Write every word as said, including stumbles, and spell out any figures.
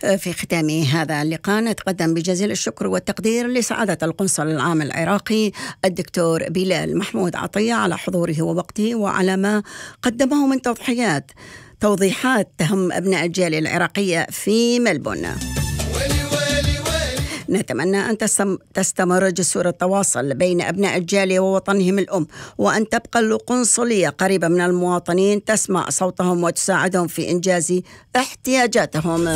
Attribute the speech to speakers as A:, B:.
A: في ختام هذا اللقاء نتقدم بجزيل الشكر والتقدير لسعادة القنصل العام العراقي الدكتور بلال محمود عطية على حضوره ووقته وعلى ما قدمه من تضحيات توضيحات تهم أبناء الجالية العراقية في ملبورن. نتمنى أن تستمر جسور التواصل بين أبناء الجالية ووطنهم الأم، وأن تبقى القنصلية قريبة من المواطنين تسمع صوتهم وتساعدهم في إنجاز احتياجاتهم.